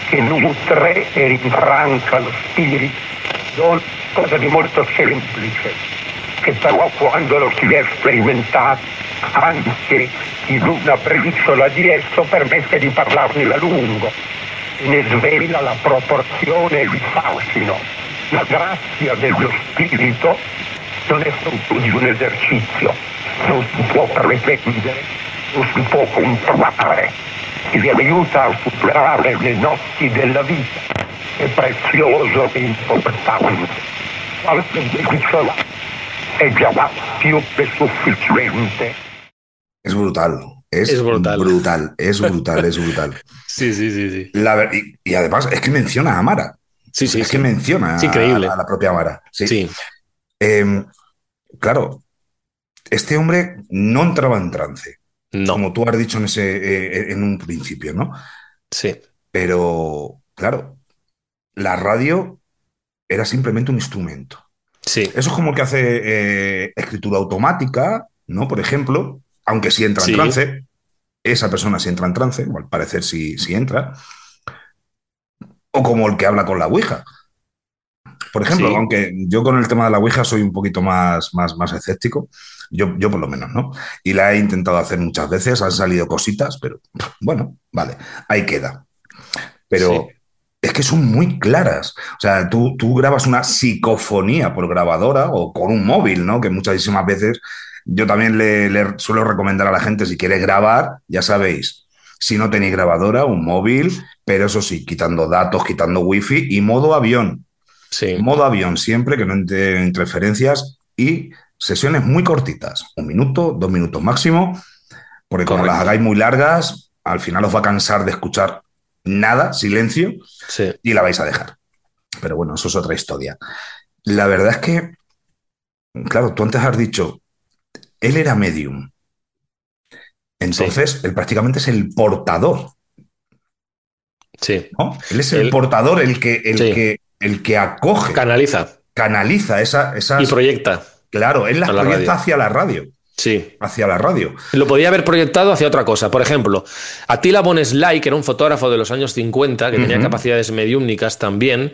che nutre e rinfranca lo spirito, non cosa di molto semplice, che però quando lo si è sperimentato, anche in una briciola di esso, permette di parlarne a lungo e ne svela la proporzione e il fascino. La grazia dello spirito non è frutto di un esercizio, non si può pretendere, non si può comprare, ti aiuta a superare le notti della vita, è prezioso e importante. Qualche briciola è già più che sufficiente. Es brutal, Es es brutal. brutal, es brutal, es brutal. Sí, sí, sí, sí. Y además es que menciona a Amara. Sí, sí, Es que sí. Es menciona a increíble. la propia Amara. Sí. Sí, Eh, claro, este hombre no entraba en trance, no, como tú has dicho en un principio, ¿no? sí, Pero, claro, la radio era simplemente un instrumento. sí, Eso es como el que hace escritura automática, ¿no? Por ejemplo, aunque sí entra en sí, trance, esa persona sí entra en trance, o al parecer sí entra, o como el que habla con la Ouija. Por ejemplo, sí. aunque yo con el tema de la Ouija soy un poquito más escéptico, yo por lo menos, ¿no? Y la he intentado hacer muchas veces, han salido cositas, pero bueno, vale, ahí queda. Pero Sí, es que son muy claras. O sea, tú grabas una psicofonía por grabadora o con un móvil, ¿no? Que muchísimas veces yo también le suelo recomendar a la gente, si quieres grabar, ya sabéis, si no tenéis grabadora, un móvil, pero eso sí, quitando datos, quitando wifi y sí, modo avión siempre, que no entre interferencias y sesiones muy cortitas, 1 minuto, 2 minutos máximo, porque como las correcto. hagáis muy largas, al final os va a cansar de escuchar nada, silencio, Sí, y la vais a dejar. Pero bueno, eso es otra historia. La verdad es que, claro, tú antes has dicho, él era medium. sí, Entonces, él prácticamente es el portador, sí. ¿no? Él es el Él, portador, sí, el que acoge, canaliza canaliza y esas. proyecta Claro, él las a la proyecta radio. hacia la radio. Sí. Hacia la radio. Lo podía haber proyectado hacia otra cosa. Por ejemplo, Attila von Sly, que era un fotógrafo de los años 50, que tenía Ujú, capacidades mediúmnicas también,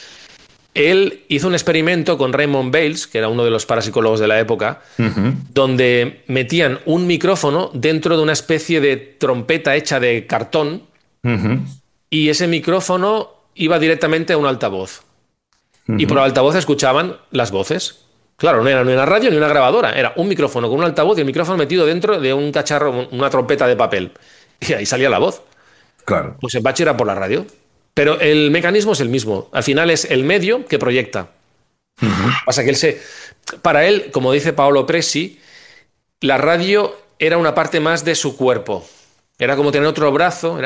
él hizo un experimento con Raymond Bales, que era uno de los parapsicólogos de la época, ujú, donde metían un micrófono dentro de una especie de trompeta hecha de cartón ujú, y ese micrófono iba directamente a un altavoz. Y por ujú. altavoz escuchaban las voces. Claro, no era ni una radio ni una grabadora, era un micrófono con un altavoz y el micrófono metido dentro de un cacharro, una trompeta de papel. Y ahí salía la voz. Claro. Pues el bache era por la radio. Pero el mecanismo es el mismo. Al final es el medio que proyecta. Ujú. Pasa que él se. Para él, como dice Paolo Presi, la radio era una parte más de su cuerpo. Era como tener otro brazo.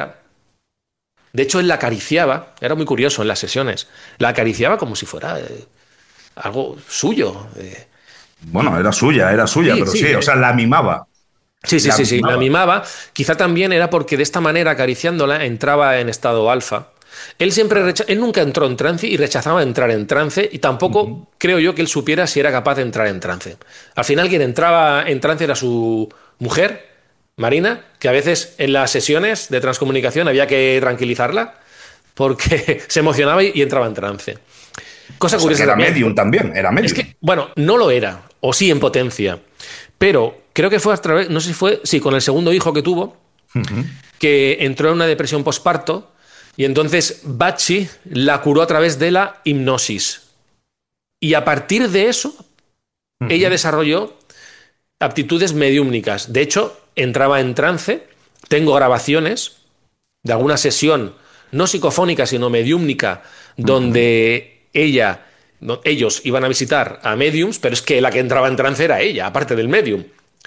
De hecho, él la acariciaba. Era muy curioso en las sesiones. La acariciaba como si fuera algo suyo. Bueno, era suya, Sí, pero sí. sí, o sea, la mimaba. Sí, sí, La sí, sí. La mimaba. mimaba. Quizá también era porque de esta manera, acariciándola, entraba en estado alfa. Él nunca entró en trance y rechazaba entrar en trance y Ujú. tampoco creo yo que él supiera si era capaz de entrar en trance. Al final quien entraba en trance era su mujer, Marina, que a veces en las sesiones de transcomunicación había que tranquilizarla porque se emocionaba y entraba en trance. O Cosa sea, que curiosa era también. medium también, era Es medium. que, bueno, no lo era, o sí en potencia, pero creo que fue a través, no sé si fue, sí, con el segundo hijo que tuvo, Ujú, que entró en una depresión postparto y entonces Bachi la curó a través de la hipnosis. Y a partir de eso, ella ujú. desarrolló aptitudes mediúmnicas. De hecho, entraba en trance. Tengo grabaciones de alguna sesión, no psicofónica, sino mediúmnica, Ujú. donde ellos iban a visitar a mediums, pero es que la que entraba en trance era ella, aparte del medium.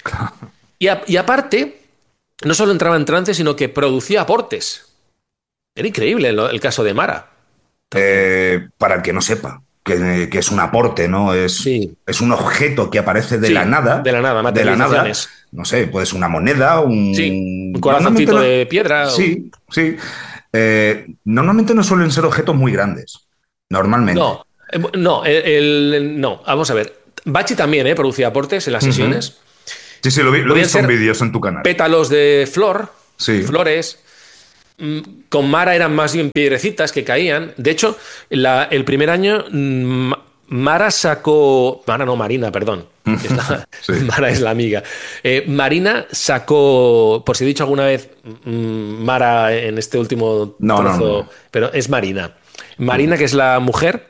Y aparte, no solo entraba en trance, sino que producía aportes. Era increíble el caso de Mara, también. Para el que no sepa, que es un aporte, ¿no? Sí, Es un objeto que aparece sí, de la nada, materializaciones. no sé, puede ser una moneda, Sí, un Normalmente corazoncito no. de piedra. Sí, sí. Normalmente no suelen ser objetos muy grandes, normalmente. No, no, no, vamos a ver. Bachi también producía aportes en las Ujú. sesiones. Sí, sí, lo he Podían visto en ser vídeos en tu canal. pétalos de flor, Sí. flores. Con Mara eran más bien piedrecitas que caían. De hecho, el primer año Mara sacó... Mara no, Marina, perdón. Sí. Mara es la amiga. Marina sacó, por si he dicho alguna vez Mara en este último No, no, no, trozo, no. pero es Marina. Marina, Ujú. que es la mujer,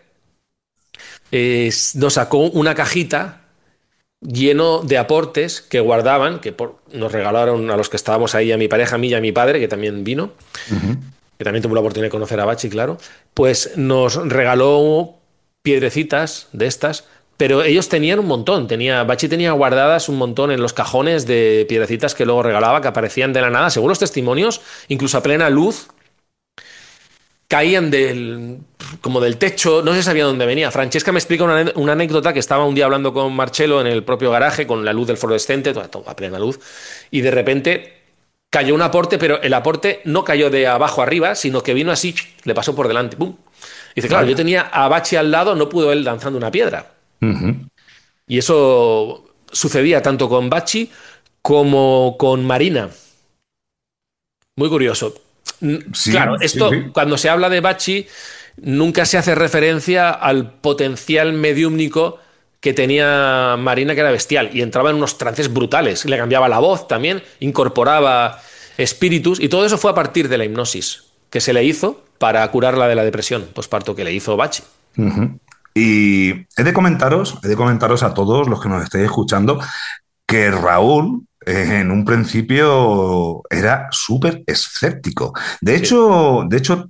nos sacó una cajita lleno de aportes que guardaban, nos regalaron a los que estábamos ahí, a mi pareja, a mí y a mi padre, que también vino, Ujú. que también tuvo la oportunidad de conocer a Bachi, claro, pues nos regaló piedrecitas de estas, pero ellos tenían un montón, Bachi tenía guardadas un montón en los cajones de piedrecitas que luego regalaba, que aparecían de la nada, según los testimonios, incluso a plena luz, caían como del techo, no se sabía dónde venía. Francesca me explica una anécdota que estaba un día hablando con Marcelo en el propio garaje con la luz del fluorescente, todo a plena luz, y de repente cayó un aporte, pero el aporte no cayó de abajo arriba, sino que vino así, le pasó por delante, ¡pum! Y dice, claro, yo Vaya. tenía a Bachi al lado, no pudo él lanzando una piedra. Ujú. Y eso sucedía tanto con Bachi como con Marina. Muy curioso. Claro, Sí, sí, esto, sí. cuando se habla de Bachi, nunca se hace referencia al potencial mediúmnico que tenía Marina, que era bestial, y entraba en unos trances brutales. Le cambiaba la voz también, incorporaba espíritus, y todo eso fue a partir de la hipnosis que se le hizo para curarla de la depresión postparto que le hizo Bachi. Ujú. Y he de comentaros a todos los que nos estéis escuchando que Raúl en un principio era súper escéptico. Sí. De hecho,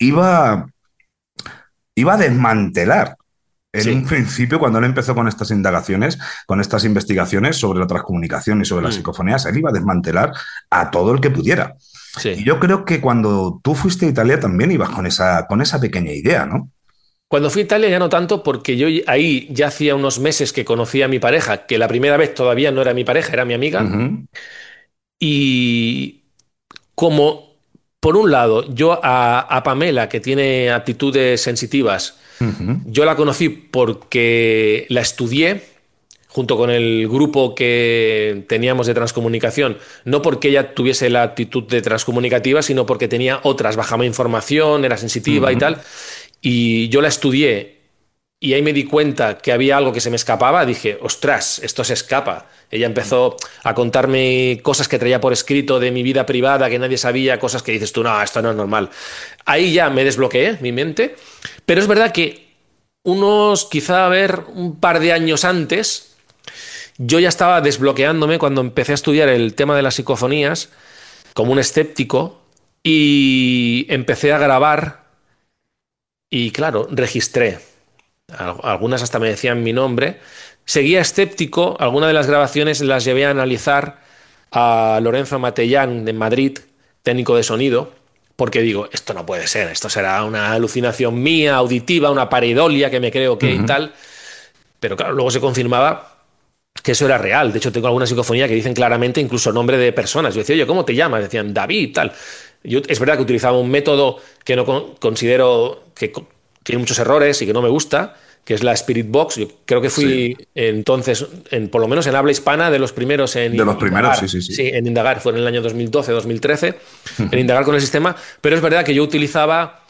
iba a desmantelar en un Sí. principio, cuando él empezó con estas indagaciones, con estas investigaciones sobre la transcomunicación y sobre las Mm, psicofonías, él iba a desmantelar a todo el que pudiera. Y sí. yo creo que cuando tú fuiste a Italia también ibas con esa pequeña idea, ¿no? Cuando fui a Italia ya no tanto porque yo ahí ya hacía unos meses que conocí a mi pareja, que la primera vez todavía no era mi pareja, era mi amiga. Ujú, Y como, por un lado, yo a Pamela, que tiene aptitudes sensitivas, ujú, yo la conocí porque la estudié junto con el grupo que teníamos de transcomunicación, no porque ella tuviese la actitud de transcomunicativa, sino porque tenía otras, bajaba información, era sensitiva y ujú. tal, y yo la estudié y ahí me di cuenta que había algo que se me escapaba, dije, ostras, esto se escapa. Ella empezó a contarme cosas que traía por escrito de mi vida privada que nadie sabía, cosas que dices tú, no, esto no es normal. Ahí ya me desbloqueé mi mente, pero es verdad que quizá a ver, un par de años antes, yo ya estaba desbloqueándome cuando empecé a estudiar el tema de las psicofonías como un escéptico y empecé a grabar y claro, registré. Algunas hasta me decían mi nombre. Seguía escéptico, algunas de las grabaciones las llevé a analizar a Lorenzo Matellán de Madrid, técnico de sonido, porque digo, esto no puede ser, esto será una alucinación mía, auditiva, una pareidolia que me creo que y Ujú. tal. Pero claro, luego se confirmaba que eso era real. De hecho, tengo alguna psicofonía que dicen claramente incluso nombre de personas. Yo decía, oye, ¿cómo te llamas? Decían, David, tal. Es verdad que utilizaba un método que no considero que tiene muchos errores y que no me gusta, que es la Spirit Box. Yo creo que Sí, fui entonces, por lo menos en habla hispana, de los primeros en de los primeros, sí, indagar. sí, sí. Sí, en indagar. Fue en el año 2012, 2013, en Ujú, indagar con el sistema. Pero es verdad que yo utilizaba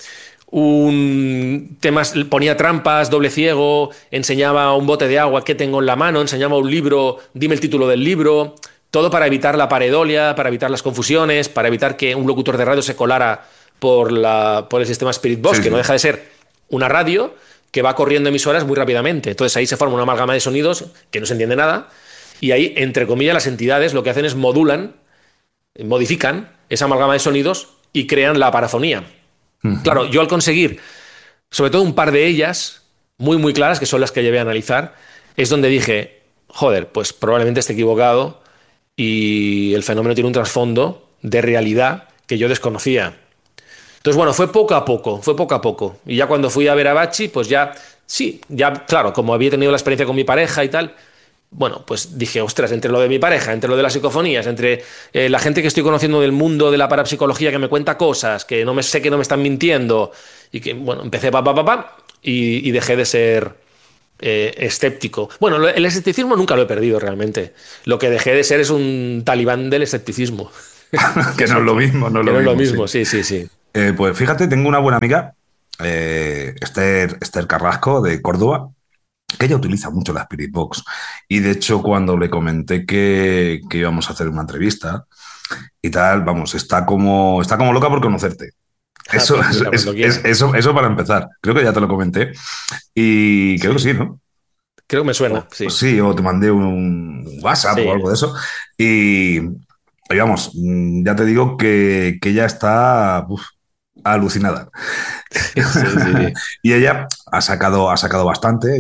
ponía trampas, doble ciego, enseñaba un bote de agua que tengo en la mano, enseñaba un libro, dime el título del libro, todo para evitar la pareidolia, para evitar las confusiones, para evitar que un locutor de radio se colara por el sistema Spirit Box, sí, que no sí. deja de ser una radio que va corriendo emisoras muy rápidamente. Entonces ahí se forma una amalgama de sonidos que no se entiende nada y ahí, entre comillas, las entidades lo que hacen es modifican esa amalgama de sonidos y crean la parafonía. Ujú. Claro, yo al conseguir sobre todo un par de ellas, muy, muy claras, que son las que llevé a analizar, es donde dije, joder, pues probablemente esté equivocado y el fenómeno tiene un trasfondo de realidad que yo desconocía. Entonces, bueno, fue poco a poco, fue poco a poco. Y ya cuando fui a ver a Bachi, pues ya, sí, ya, claro, como había tenido la experiencia con mi pareja y tal, bueno, pues dije, ostras, entre lo de mi pareja, entre lo de las psicofonías, entre la gente que estoy conociendo del mundo de la parapsicología que me cuenta cosas, que no me sé que no me están mintiendo, y que, bueno, empecé y dejé de ser escéptico. Bueno, el escepticismo nunca lo he perdido realmente. Lo que dejé de ser es un talibán del escepticismo. que no es lo mismo, no es Que lo no es lo mismo, mismo, sí. sí. Pues fíjate, tengo una buena amiga, Esther Carrasco, de Córdoba, que ella utiliza mucho la Spirit Box. Y de hecho, cuando le comenté que íbamos a hacer una entrevista y tal, vamos, está como loca por conocerte. Ah, Eso, pues mira, cuando quiera. eso para empezar. Creo que ya te lo comenté. Y creo que sí, Sí, ¿no? creo que me suena, sí. Sí, o te mandé un WhatsApp o Sí, algo de eso. Y vamos, ya te digo que ella está alucinada. sí. Y ella ha sacado bastante.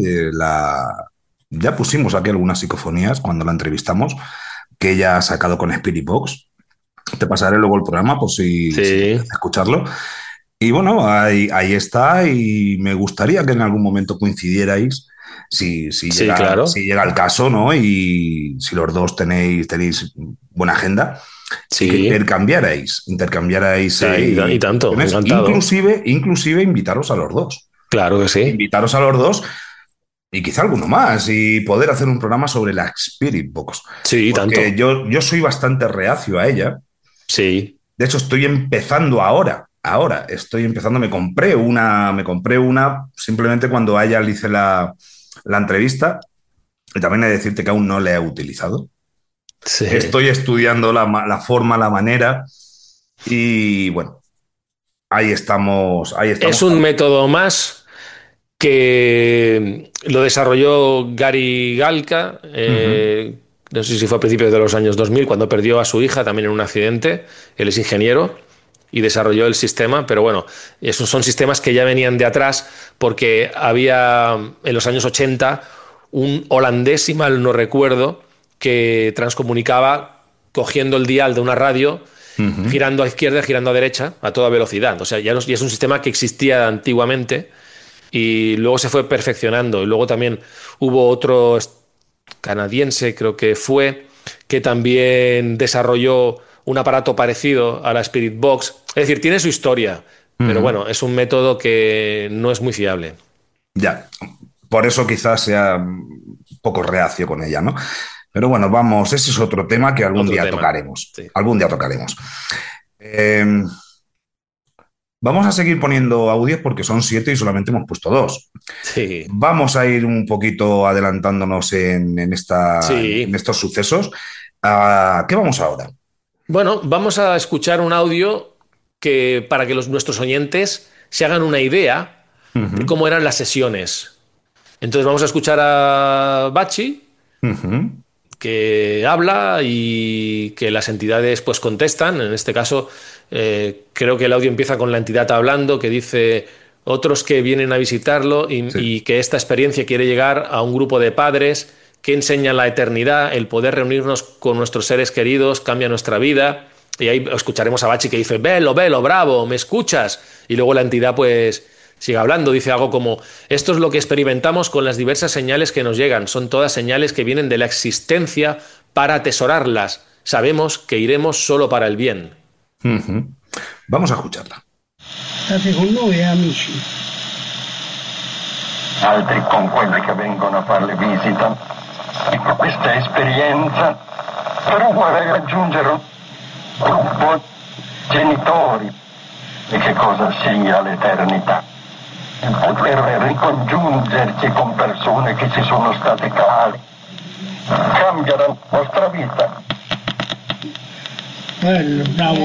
Ya pusimos aquí algunas psicofonías cuando la entrevistamos, que ella ha sacado con Spirit Box. Te pasaré luego el programa por si te Sí, apetece escucharlo. Y bueno, ahí está y me gustaría que en algún momento coincidierais sí, claro. si llega el caso, ¿no? Y si los dos tenéis buena agenda y que Sí, intercambiarais sí, y tanto, opciones, encantado. inclusive invitaros a los dos. Claro que sí. Invitaros a los dos y quizá alguno más y poder hacer un programa sobre la Spirit Box. Sí, y Porque tanto. yo soy bastante reacio a ella. Sí, De hecho, estoy empezando ahora. Ahora estoy empezando. Me compré una simplemente cuando a ella le hice la entrevista. Y también he de decirte que aún no la he utilizado. sí. Estoy estudiando la forma, la manera. Y bueno, ahí estamos. Ahí Es estamos. un método más que lo desarrolló Gary Galka, Ujú, no sé si fue a principios de los años 2000, cuando perdió a su hija también en un accidente. Él es ingeniero y desarrolló el sistema, pero bueno, esos son sistemas que ya venían de atrás porque había en los años 80 un holandés, si mal no recuerdo, que transcomunicaba cogiendo el dial de una radio, ujú. girando a izquierda, girando a derecha, a toda velocidad. O sea, ya es un sistema que existía antiguamente y luego se fue perfeccionando. Y luego también hubo otro canadiense, creo que fue, que también desarrolló un aparato parecido a la Spirit Box. Es decir, tiene su historia, pero Ujú. bueno, es un método que no es muy fiable. Ya. Por eso quizás sea un poco reacio con ella, ¿no? Pero bueno, vamos, ese es otro tema que algún Otro día tema. tocaremos. Sí. Algún día tocaremos. Eh, Vamos a seguir poniendo audios porque son 7 y solamente hemos puesto 2. Sí. Vamos a ir un poquito adelantándonos en Sí. estos sucesos. ¿Qué vamos ahora? Bueno, vamos a escuchar un audio que para que nuestros oyentes se hagan una idea de Ujú, cómo eran las sesiones. Entonces vamos a escuchar a Bachi, ujú, que habla y que las entidades pues contestan. En este caso, creo que el audio empieza con la entidad hablando, que dice otros que vienen a visitarlo sí. y que esta experiencia quiere llegar a un grupo de padres que enseñan la eternidad, el poder reunirnos con nuestros seres queridos, cambia nuestra vida. Y ahí escucharemos a Bachi que dice, velo, velo, bravo, ¿me escuchas? Y luego la entidad pues sigue hablando, dice algo como, esto es lo que experimentamos con las diversas señales que nos llegan, son todas señales que vienen de la existencia para atesorarlas. Sabemos que iremos solo para el bien. Ujú. Vamos a escucharla. State con noi, amici. Altri con quelli che vengono a farle visita. Ecco, questa esperienza però vuole raggiungere un gruppo genitori e che cosa sia l'eternità. Poter ricongiungerci con persone che ci sono state cari. Cambia la vostra vita. Bello, bravo.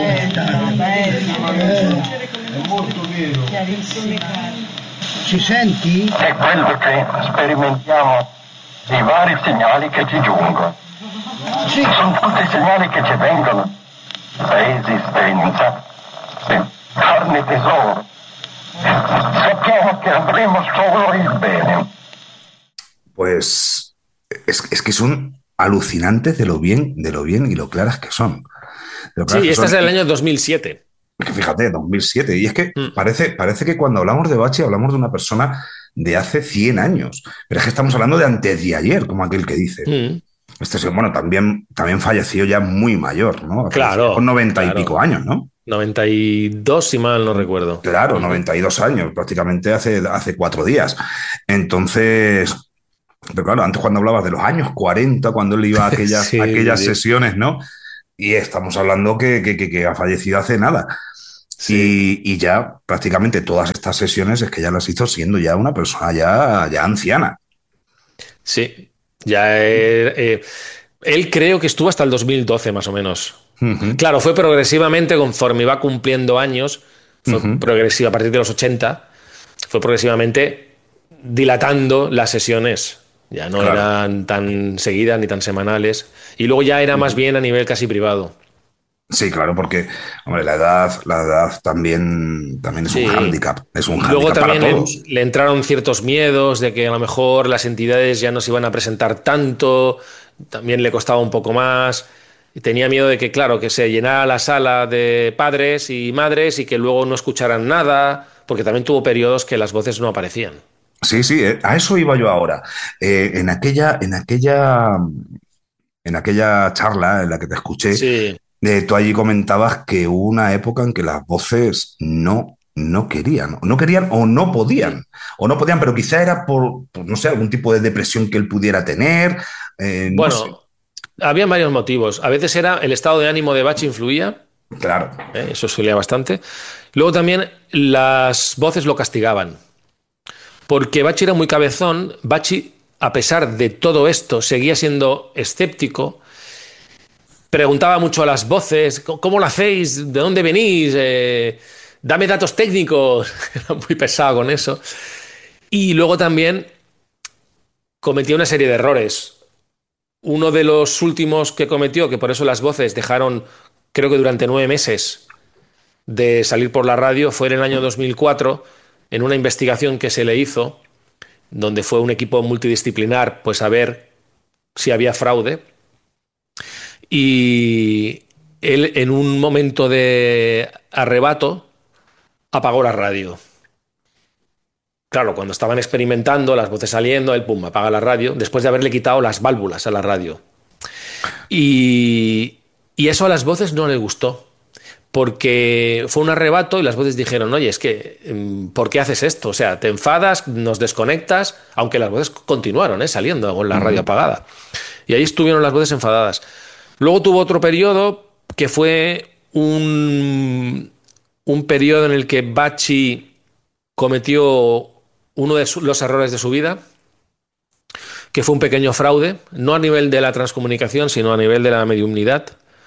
Ci senti? È quello che sperimentiamo i vari segnali che ci giungono. Sì. Sono tutti segnali che ci vengono da esistenza, carne tesoro. Sappiamo che avremo solo il bene. Pues es que son alucinantes de lo bien y lo claras que son. De lo claras Sí, que esta es son. del año 2007. Que fíjate, 2007. Y es que Mm, parece que cuando hablamos de Bachi hablamos de una persona de hace 100 años. Pero es que estamos hablando de antes de ayer, como aquel que dice. mm. Este sí, bueno, también falleció ya muy mayor, ¿no? Falleció con Claro, 90 y pico claro. años, ¿no? 92, si mal no recuerdo. Claro, Ujú. 92 años, prácticamente hace 4 días. Entonces, pero claro, antes cuando hablabas de los años 40, cuando él iba a Sí, sí, aquellas sí. sesiones, ¿no? y estamos hablando que ha fallecido hace nada. Sí, Y ya prácticamente todas estas sesiones es que ya las hizo siendo ya una persona ya anciana. sí. Ya él creo que estuvo hasta el 2012 más o menos. Ujú, Claro, fue progresivamente conforme iba cumpliendo años, fue ujú. progresiva a partir de los 80, fue progresivamente dilatando las sesiones. Ya no Claro. eran tan seguidas ni tan semanales. Y luego ya era más Ujú. bien a nivel casi privado. Sí, claro, porque hombre, la edad también Sí. es un Luego hándicap para también todos. le entraron ciertos miedos de que a lo mejor las entidades ya no se iban a presentar tanto, también le costaba un poco más. Y tenía miedo de que, claro, que se llenara la sala de padres y madres y que luego no escucharan nada, porque también tuvo periodos que las voces no aparecían. Sí, sí, a eso iba yo ahora. En aquella charla en la que te escuché, Sí. tú allí comentabas que hubo una época en que las voces no querían Mm. o no podían, pero quizá era no sé, algún tipo de depresión que él pudiera tener, no sé, Bueno, había varios motivos. A veces era el estado de ánimo de Bach influía, claro. eso solía bastante. Luego también las voces lo castigaban. Porque Bachi era muy cabezón, Bachi, a pesar de todo esto, seguía siendo escéptico, preguntaba mucho a las voces, ¿cómo lo hacéis? ¿De dónde venís? Dame datos técnicos. Era muy pesado con eso. Y luego también cometía una serie de errores. Uno de los últimos que cometió, que por eso las voces dejaron, creo que durante 9 meses, de salir por la radio, fue en el año 2004, en una investigación que se le hizo, donde fue un equipo multidisciplinar, pues a ver si había fraude. Y él, en un momento de arrebato, apagó la radio. Claro, cuando estaban experimentando, las voces saliendo, él pum, apaga la radio, después de haberle quitado las válvulas a la radio. Y, y eso a las voces no les gustó, porque fue un arrebato y las voces dijeron, oye, es que, ¿por qué haces esto? O sea, te enfadas, nos desconectas, aunque las voces continuaron, saliendo con la radio Ujú, apagada. Y ahí estuvieron las voces enfadadas. Luego tuvo otro periodo que fue un periodo en el que Bachi cometió uno de los errores de su vida, que fue un pequeño fraude, no a nivel de la transcomunicación, sino a nivel de la mediumnidad.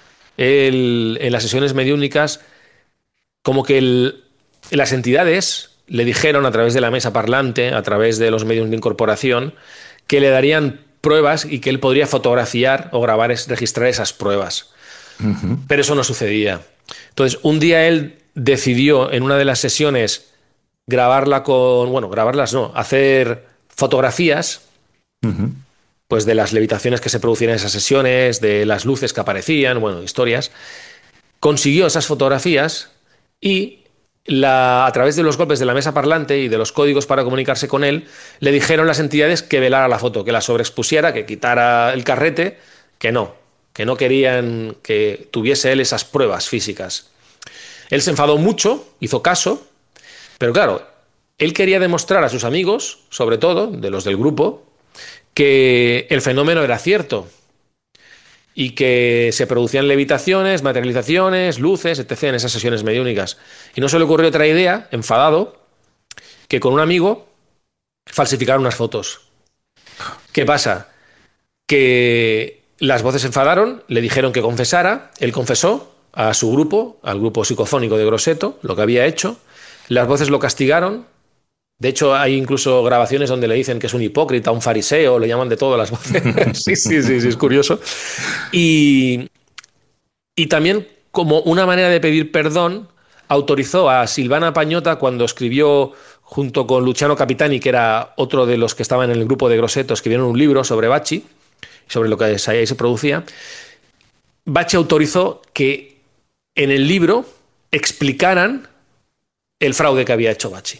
Él, en las sesiones mediúnicas, como que las entidades le dijeron a través de la mesa parlante, a través de los medios de incorporación, que le darían pruebas y que él podría fotografiar o grabar, registrar esas pruebas. ujú, Pero eso no sucedía. Entonces, un día él decidió en una de las sesiones grabarla con, bueno, grabarlas no, hacer fotografías, ujú. pues de las levitaciones que se producían en esas sesiones, de las luces que aparecían, bueno, historias. Consiguió esas fotografías y a través de los golpes de la mesa parlante y de los códigos para comunicarse con él, le dijeron las entidades que velara la foto, que la sobreexpusiera, que quitara el carrete, que no querían que tuviese él esas pruebas físicas. Él se enfadó mucho, hizo caso, pero claro, él quería demostrar a sus amigos, sobre todo, de los del grupo, que el fenómeno era cierto y que se producían levitaciones, materializaciones, luces, etc. en esas sesiones mediúnicas. Y no se le ocurrió otra idea, enfadado, que con un amigo falsificar unas fotos. ¿Qué pasa? Que las voces se enfadaron, le dijeron que confesara, él confesó a su grupo, al grupo psicofónico de Grosseto, lo que había hecho, las voces lo castigaron, de hecho hay incluso grabaciones donde le dicen que es un hipócrita, un fariseo, le llaman de todo a las voces, sí, sí, sí, sí, es curioso, y, y también como una manera de pedir perdón, autorizó a Silvana Pañota cuando escribió junto con Luciano Capitani, que era otro de los que estaban en el grupo de Grosseto, escribieron un libro sobre Bachi, sobre lo que ahí se producía. Bachi autorizó que en el libro explicaran el fraude que había hecho Bachi.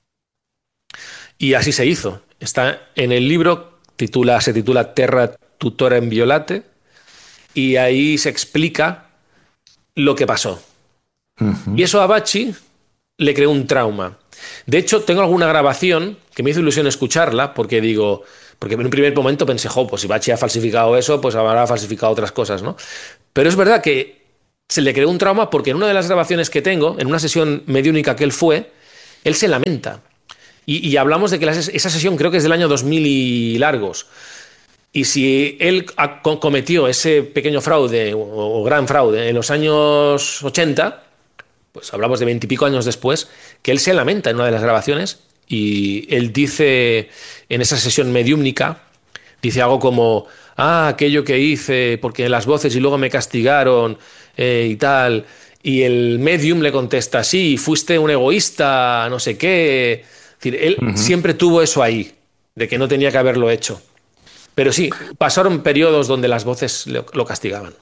Y así se hizo. Está en el libro, se titula Terra Tutora in Violate, y ahí se explica lo que pasó. Y Ujú. eso a Bachi le creó un trauma. De hecho, tengo alguna grabación que me hizo ilusión escucharla, porque en un primer momento pensé, pues si Bachi ha falsificado eso, pues habrá falsificado otras cosas, ¿no? Pero es verdad que se le creó un trauma porque en una de las grabaciones que tengo, en una sesión mediúnica que él fue, él se lamenta. Y hablamos de que esa sesión creo que es del año 2000 y largos. Y si él cometió ese pequeño fraude o gran fraude en los años 80, pues hablamos de 20 y pico años después, que él se lamenta en una de las grabaciones y él dice en esa sesión mediúmnica, dice algo como, aquello que hice porque las voces y luego me castigaron y tal. Y el medium le contesta, sí, fuiste un egoísta, no sé qué. Es decir, él siempre tuvo eso ahí, de que no tenía que haberlo hecho. Pero sí, pasaron periodos donde las voces lo castigaban.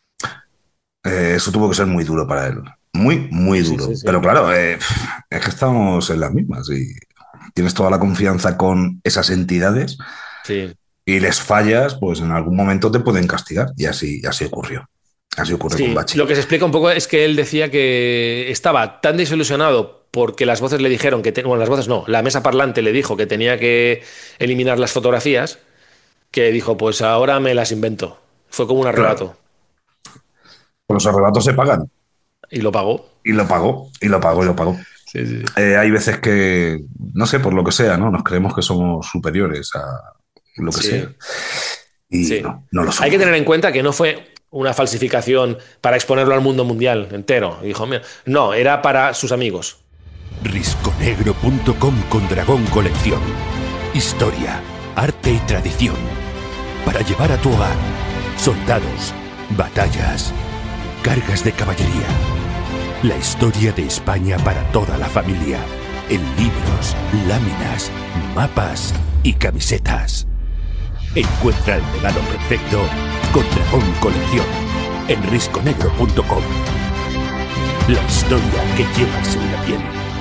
Eso tuvo que ser muy duro para él. Muy, muy duro. Sí. Pero claro, es que estamos en las mismas y tienes toda la confianza con esas entidades Sí. y les fallas, pues en algún momento te pueden castigar. Y así ocurrió. Así ocurrió con Sí, Bachi. lo que se explica un poco es que él decía que estaba tan desilusionado porque las voces le dijeron que... Bueno, las voces no, la mesa parlante le dijo que tenía que eliminar las fotografías, que dijo, pues ahora me las invento. Fue como un arrebato. Claro, los arrebatos se pagan. Y lo pagó. Y lo pagó, y lo pagó, y lo pagó. Sí. Hay veces que, no sé, por lo que sea, ¿no? Nos creemos que somos superiores a lo que sea. Y Sí. no lo somos. Hay que tener en cuenta que no fue una falsificación para exponerlo al mundo mundial entero. Y dijo, mira, no, era para sus amigos. Risconegro.com con Dragón Colección. Historia, arte y tradición. Para llevar a tu hogar soldados, batallas, cargas de caballería. La historia de España para toda la familia. En libros, láminas, mapas y camisetas. Encuentra el regalo perfecto con Dragón Colección en risconegro.com. La historia que llevas en la piel.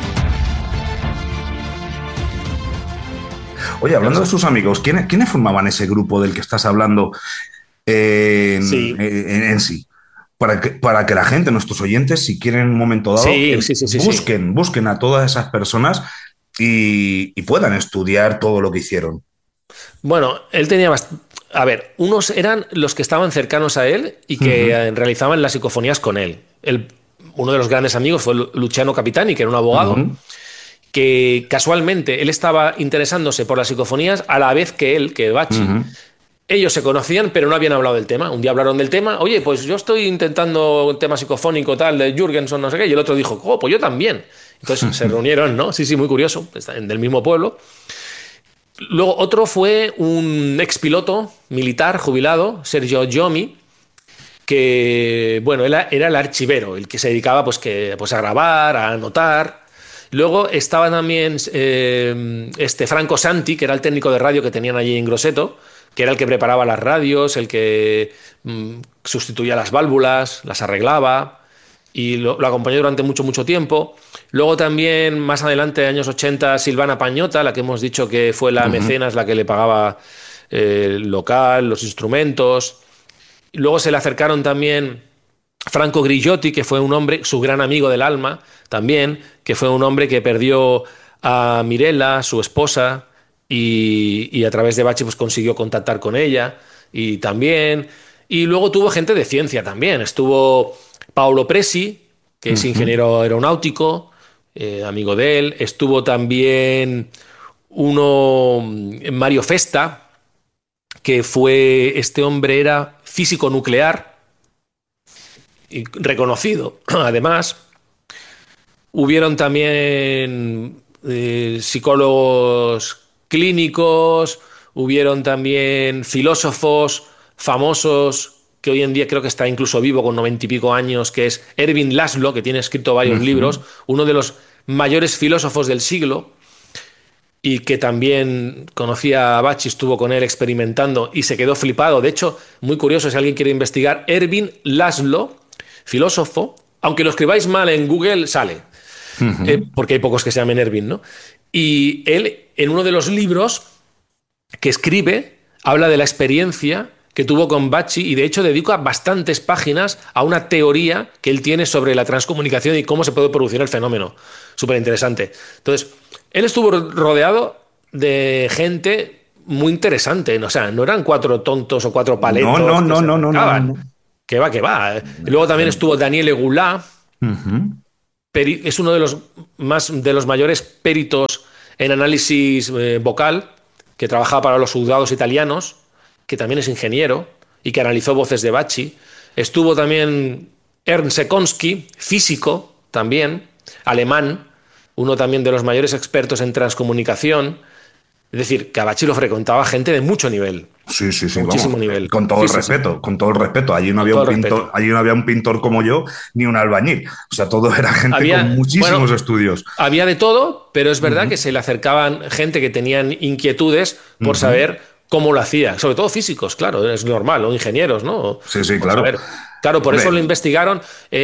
Oye, hablando de sus amigos, ¿quiénes formaban ese grupo del que estás hablando en sí? Para que la gente, nuestros oyentes, si quieren en un momento dado, busquen a todas esas personas y puedan estudiar todo lo que hicieron. Bueno, él tenía a ver, unos eran los que estaban cercanos a él y que realizaban las psicofonías con él. Uno de los grandes amigos fue Luciano Capitani, que era un abogado, que casualmente él estaba interesándose por las psicofonías a la vez que Bachi. Ellos se conocían, pero no habían hablado del tema. Un día hablaron del tema. Oye, pues yo estoy intentando un tema psicofónico tal de Jürgenson, no sé qué. Y el otro dijo, pues yo también. Entonces se reunieron, ¿no? Sí, muy curioso. Están del mismo pueblo. Luego otro fue un expiloto militar jubilado, Sergio Giomi, que, bueno, era el archivero, el que se dedicaba pues a grabar, a anotar. Luego estaba también Franco Santi, que era el técnico de radio que tenían allí en Grosseto, que era el que preparaba las radios, el que sustituía las válvulas, las arreglaba y lo acompañó durante mucho tiempo. Luego también, más adelante, años 80, Silvana Pañota, la que hemos dicho que fue la mecenas, la que le pagaba el local, los instrumentos. Y luego se le acercaron también Franco Grillotti, que fue un hombre, su gran amigo del alma también, que fue un hombre que perdió a Mirella, su esposa, y a través de Bachi pues consiguió contactar con ella y también. Y luego tuvo gente de ciencia también. Estuvo Paolo Presi, que es ingeniero aeronáutico, amigo de él. Estuvo también Mario Festa, que este hombre era físico nuclear y reconocido. Además, hubieron también psicólogos clínicos, hubieron también filósofos famosos, que hoy en día creo que está incluso vivo con 90 y pico años, que es Ervin Laszlo, que tiene escrito varios libros, uno de los mayores filósofos del siglo, y que también conocía a Bachi, estuvo con él experimentando y se quedó flipado. De hecho, muy curioso, si alguien quiere investigar, Ervin Laszlo, filósofo, aunque lo escribáis mal en Google, sale, porque hay pocos que se llamen Ervin, ¿no? Y él, en uno de los libros que escribe, habla de la experiencia que tuvo con Bachi y de hecho dedica bastantes páginas a una teoría que él tiene sobre la transcomunicación y cómo se puede producir el fenómeno. súper interesante. Entonces, él estuvo rodeado de gente muy interesante, ¿no? O sea, no eran 4 tontos o 4 paletos No, no, que no, se no, no, no, acercaban. no. Que va, que va. Y luego también estuvo Daniel Egulá, Ujú. es uno de los mayores peritos en análisis vocal, que trabajaba para los juzgados italianos, que también es ingeniero y que analizó voces de Bacci. Estuvo también Ernst Sekonsky, físico también, alemán, uno también de los mayores expertos en transcomunicación. Es decir, que a Bacci lo frecuentaba gente de mucho nivel, Sí, sí, sí, muchísimo vamos. nivel. Con todo Sí, el sí, sí, respeto, con todo el respeto. Allí no con había todo un el pintor, respeto. allí no había un pintor como yo, ni un albañil. O sea, todo era gente con Había, bueno, muchísimos estudios. había de todo, pero es verdad Ujú, que se le acercaban gente que tenían inquietudes por ujú. saber cómo lo hacía, sobre todo físicos, claro, es normal, o ingenieros, ¿no? Sí, sí, Por claro. saber. Claro, por eso lo Hombre, investigaron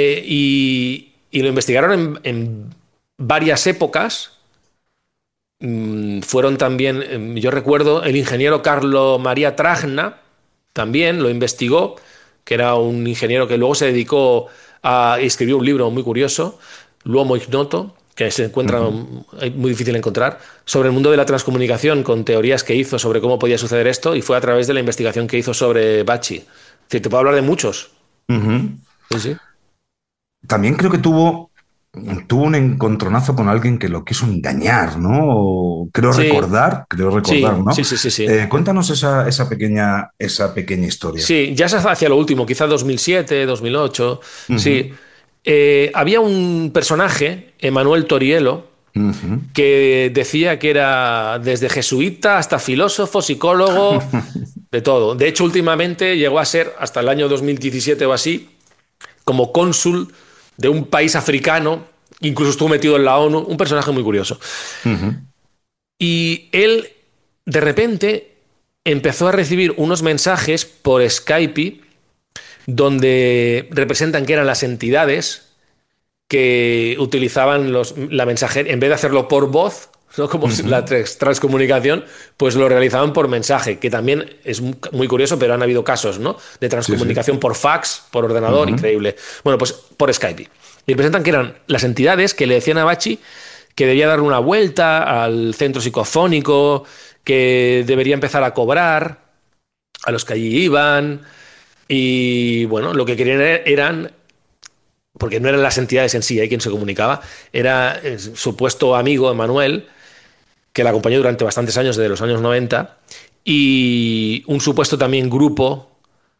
y lo investigaron en varias épocas. Fueron también, yo recuerdo, el ingeniero Carlo María Tragna también lo investigó, que era un ingeniero que luego se dedicó a escribir un libro muy curioso, L'uomo ignoto, que se encuentra ujú. muy difícil de encontrar, sobre el mundo de la transcomunicación, con teorías que hizo sobre cómo podía suceder esto, y fue a través de la investigación que hizo sobre Bacci. Es decir, te puedo hablar de muchos. Ujú. Sí, sí. También creo que tuvo un encontronazo con alguien que lo quiso engañar, ¿no? Sí, Creo recordar, sí, ¿no? sí, sí, sí, sí. Cuéntanos esa pequeña historia. Sí, ya es hacia lo último, quizá 2007, 2008. Ujú, Sí. Había un personaje, Emanuel Torielo, ujú. que decía que era desde jesuita hasta filósofo, psicólogo, de todo. De hecho, últimamente llegó a ser, hasta el año 2017 o así, como cónsul de un país africano, incluso estuvo metido en la ONU, un personaje muy curioso. Ujú, Y él, de repente, empezó a recibir unos mensajes por Skype donde representan que eran las entidades que utilizaban la mensajería, en vez de hacerlo por voz, ¿no? Como ujú. la transcomunicación, pues lo realizaban por mensaje, que también es muy curioso, pero han habido casos, ¿no? De Sí, sí. transcomunicación por fax, por ordenador, Ujú, increíble. Bueno, pues por Skype. Y representan que eran las entidades que le decían a Bachi que debía darle una vuelta al centro psicofónico, que debería empezar a cobrar a los que allí iban. Y bueno, lo que querían eran, porque no eran las entidades en sí, hay quien se comunicaba, era el supuesto amigo Emanuel, que la acompañó durante bastantes años, desde los años 90, y un supuesto también grupo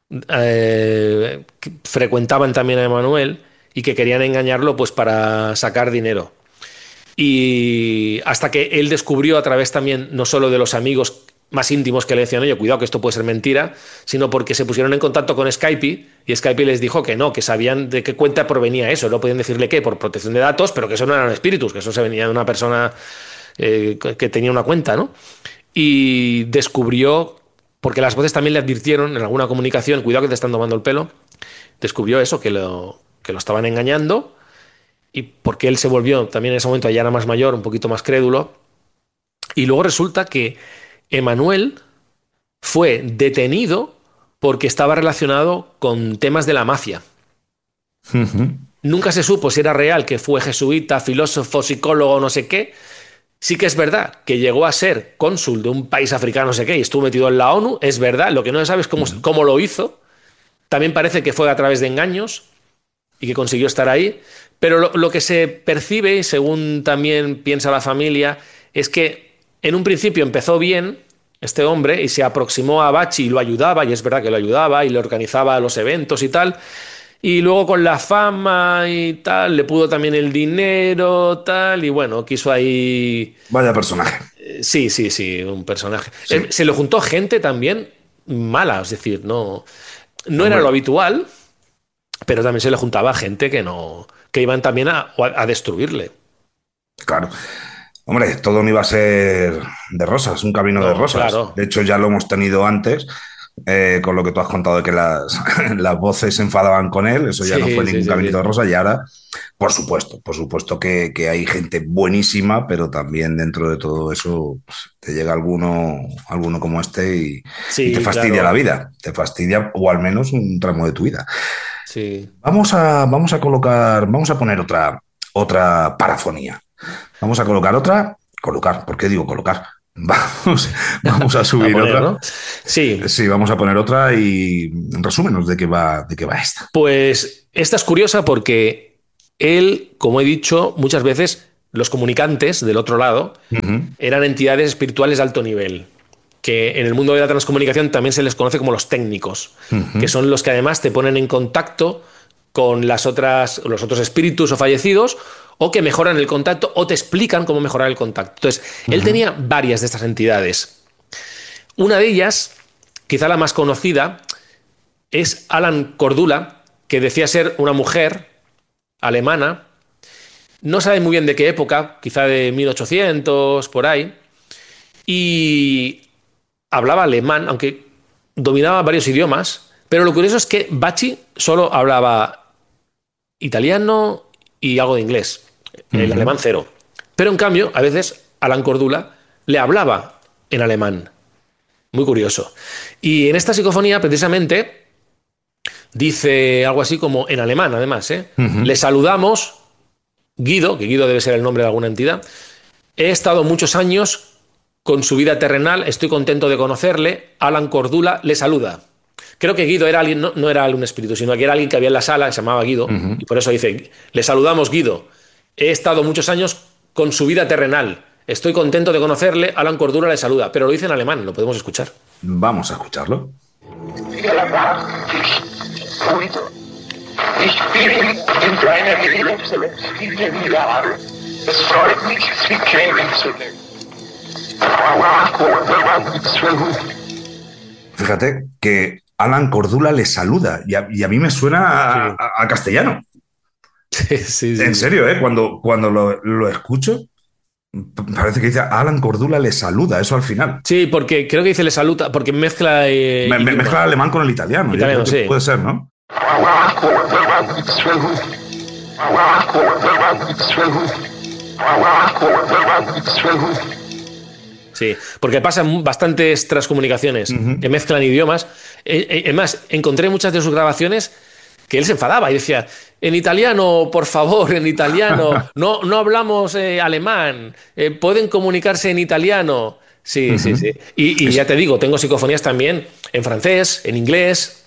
que frecuentaban también a Emanuel y que querían engañarlo pues para sacar dinero. Y hasta que él descubrió a través también, no solo de los amigos más íntimos que le decían, oye, cuidado que esto puede ser mentira, sino porque se pusieron en contacto con Skype y Skype les dijo que no, que sabían de qué cuenta provenía eso. No podían decirle que por protección de datos, pero que eso no eran espíritus, que eso se venía de una persona que tenía una cuenta, ¿no? Y descubrió, porque las voces también le advirtieron en alguna comunicación, cuidado que te están tomando el pelo, descubrió eso, que lo estaban engañando y porque él se volvió también en ese momento, ya era más mayor, un poquito más crédulo, y luego resulta que Emanuel fue detenido porque estaba relacionado con temas de la mafia. ujú. Nunca se supo si era real que fue jesuita, filósofo, psicólogo, no sé qué. Sí que es verdad que llegó a ser cónsul de un país africano, no sé qué, y estuvo metido en la ONU, es verdad, lo que no se sabe es cómo lo hizo. También parece que fue a través de engaños y que consiguió estar ahí. Pero lo que se percibe, según también piensa la familia, es que en un principio empezó bien este hombre y se aproximó a Bachi y lo ayudaba, y es verdad que lo ayudaba y le organizaba los eventos y tal. Y luego con la fama y tal, le pudo también el dinero, tal, y bueno, quiso ahí. Vaya personaje. Sí, sí, sí, un personaje. Sí. Se le juntó gente también mala, es decir, no era lo Hombre, habitual, pero también se le juntaba gente que no, que iban también a destruirle. claro. Hombre, todo no iba a ser de rosas, un camino de No, rosas. claro. De hecho, ya lo hemos tenido antes, con lo que tú has contado de que las voces se enfadaban con él. Eso ya no fue Sí, sí, ningún sí, caminito de sí. rosas. Y ahora, por supuesto que hay gente buenísima, pero también dentro de todo eso pues, te llega alguno como este y te Sí, fastidia la claro. vida. Te fastidia, o al menos un tramo de tu vida. Sí. Vamos a poner otra parafonía. Vamos a colocar otra. Colocar, ¿por qué digo colocar? Vamos a subir poner, otra. ¿no? Sí, Sí, vamos a poner otra y resúmenos de qué va esta. pues esta es curiosa porque él, como he dicho, muchas veces los comunicantes del otro lado Ujú, eran entidades espirituales de alto nivel, que en el mundo de la transcomunicación también se les conoce como los técnicos, que ujú, son los que además te ponen en contacto con los otros espíritus o fallecidos, o que mejoran el contacto o te explican cómo mejorar el contacto. Entonces, él ujú, tenía varias de estas entidades. Una de ellas, quizá la más conocida, es Alan Cordula, que decía ser una mujer alemana. No sabe muy bien de qué época, quizá de 1800, por ahí. Y hablaba alemán, aunque dominaba varios idiomas. Pero lo curioso es que Bachi solo hablaba italiano y algo de inglés. El ujú. alemán cero. Pero en cambio, a veces Alan Cordula le hablaba en alemán. Muy curioso. Y en esta psicofonía, precisamente, dice algo así como en alemán, además, ¿eh? Le Ujú. saludamos, Guido, que Guido debe ser el nombre de alguna entidad. He estado muchos años con su vida terrenal, estoy contento de conocerle. Alan Cordula le saluda. Creo que Guido era alguien, no, no era un espíritu, sino que era alguien que había en la sala, que se llamaba Guido, Ujú. y por eso dice, le saludamos Guido. He estado muchos años con su vida terrenal. Estoy contento de conocerle. Alan Cordula le saluda, pero lo dice en alemán, lo podemos escuchar. Vamos a escucharlo. Ich bin in deiner Nähe seit vielen Jahren. Es freut mich, Sie kennenzulernen. Fíjate que Alan Cordula le saluda y a mí me suena Sí, a castellano. sí, sí, En sí. serio, ¿eh? Cuando lo escucho, parece que dice Alan Cordula le saluda, eso al final. Sí, porque creo que dice le saluda, porque mezcla Mezcla idioma. el alemán con el italiano, yo creo Italiano, que sí. puede ser, ¿no? Sí, porque pasan bastantes transcomunicaciones Ujú. que mezclan idiomas. Además, encontré muchas de sus grabaciones que él se enfadaba y decía, en italiano, por favor, en italiano, no, no hablamos alemán, pueden comunicarse en italiano. Sí, sí, Ujú. sí. Y ya Es te digo, tengo psicofonías también en francés, en inglés,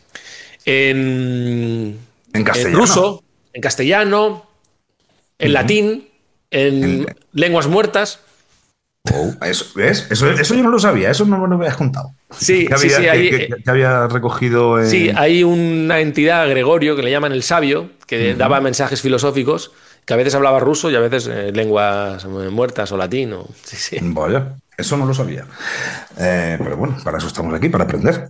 en, en en castellano. ruso, en castellano, en Ujú. latín, en En- lenguas muertas. Oh, eso, ¿ves? Eso yo no lo sabía, eso no me lo habías contado. Sí, Que sí, sí, había, hay, que había recogido sí, en... hay una entidad, Gregorio, que le llaman el sabio, que Ujú. daba mensajes filosóficos, que a veces hablaba ruso y a veces lenguas muertas o latín. Sí, sí. Vaya, eso no lo sabía. Pero bueno, para eso estamos aquí, para aprender.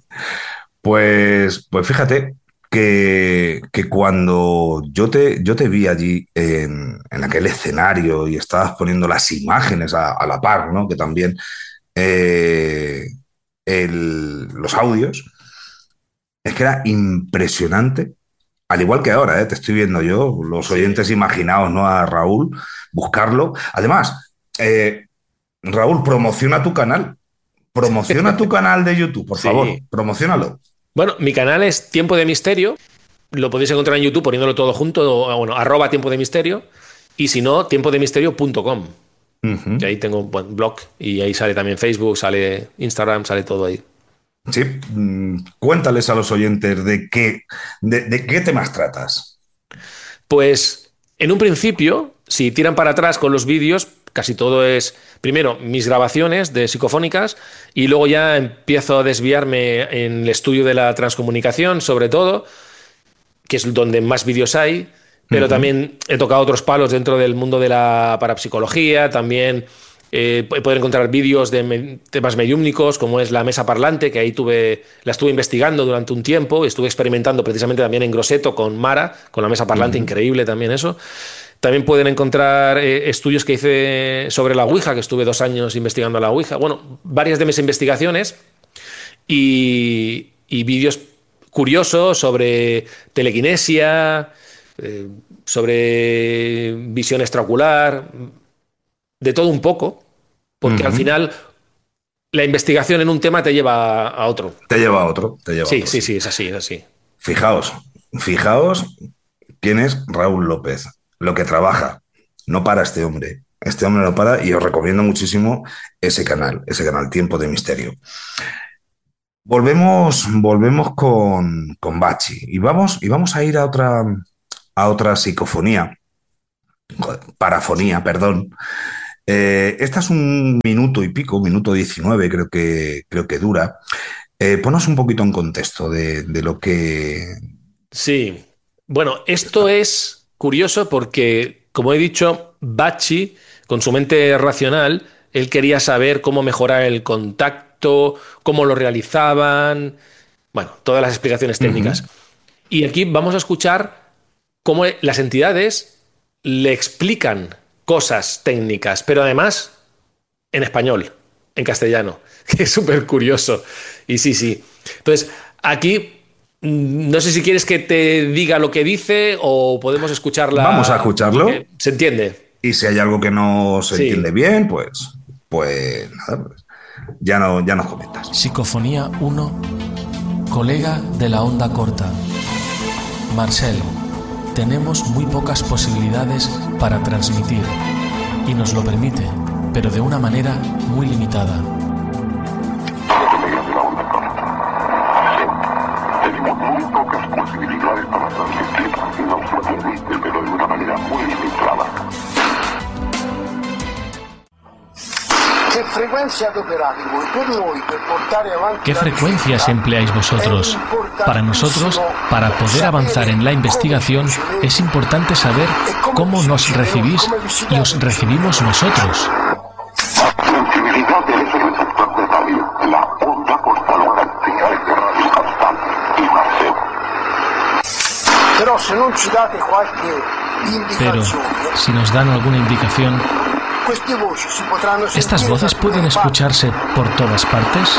Pues fíjate que cuando yo te vi allí en aquel escenario y estabas poniendo las imágenes a la par, ¿no? Que también eh, los audios, es que era impresionante. Al igual que ahora, te estoy viendo yo, los Sí. oyentes imaginaos, ¿no? A Raúl, buscarlo. Además, Raúl, promociona tu canal de YouTube, por favor, Sí. promocionalo. Bueno, mi canal es Tiempo de Misterio. Lo podéis encontrar en YouTube poniéndolo todo junto, o, bueno, @Tiempo de Misterio. Y si no, tiempodemisterio.com. Que Ujú. ahí tengo un buen blog y ahí sale también Facebook, sale Instagram, sale todo ahí. Sí, cuéntales a los oyentes de qué temas tratas. Pues en un principio, si tiran para atrás con los vídeos, casi todo es, primero, mis grabaciones de psicofónicas y luego ya empiezo a desviarme en el estudio de la transcomunicación, sobre todo, que es donde más vídeos hay, pero Ujú, también he tocado otros palos dentro del mundo de la parapsicología, también poder encontrar vídeos de temas mediúmnicos, como es la mesa parlante, que ahí la estuve investigando durante un tiempo, estuve experimentando precisamente también en Grosseto con Mara, con la mesa parlante, ujú. increíble también eso. También pueden encontrar estudios que hice sobre la Ouija, que estuve 2 años investigando la Ouija. Bueno, varias de mis investigaciones y vídeos curiosos sobre telequinesia, eh, sobre visión extraocular, de todo un poco, porque al Ujú. final la investigación en un tema te lleva a otro. Te lleva a otro, te lleva a Sí, otro, sí, sí. sí, es así, es así. Fijaos, fijaos quién es Raúl López, lo que trabaja. No para este hombre. Este hombre no para y os recomiendo muchísimo ese canal Tiempo de Misterio. Volvemos con Bachi y vamos a ir a otra psicofonía, parafonía, perdón. Esta es un minuto y pico, minuto 19 creo que dura. Ponos un poquito en contexto de lo que... Sí. Bueno, esto es curioso porque, como he dicho, Bachi, con su mente racional, él quería saber cómo mejorar el contacto, cómo lo realizaban, bueno, todas las explicaciones técnicas. Ujú. Y aquí vamos a escuchar cómo las entidades le explican cosas técnicas, pero además en español, en castellano, que es súper curioso. Y sí, sí. Entonces, aquí no sé si quieres que te diga lo que dice o podemos Vamos a escucharla escucharlo porque se entiende. y si hay algo que no se entiende Sí, bien, pues nada, pues ya nos comentas. Psicofonía 1, colega de la onda corta. Marcel, tenemos muy pocas posibilidades para transmitir y nos lo permite, pero de una manera muy limitada. Tenemos muy pocas posibilidades para transmitir y nos lo permite, pero de una manera muy limitada. ¿Qué frecuencias empleáis vosotros? Para nosotros, para poder avanzar en la investigación, es importante saber cómo nos recibís y os recibimos nosotros. Sensibilidad del receptor de radio, la onda cortalogáctica de radio captal y Marcel. Pero, si nos dan alguna indicación, ¿estas voces pueden escucharse por todas partes?